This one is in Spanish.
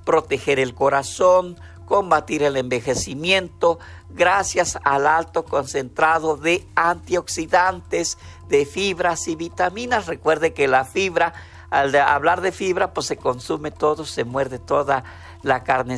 proteger el corazón, combatir el envejecimiento, gracias al alto concentrado de antioxidantes, de fibras y vitaminas. Recuerde que la fibra, al hablar de fibra, pues se consume todo, se muerde toda la carne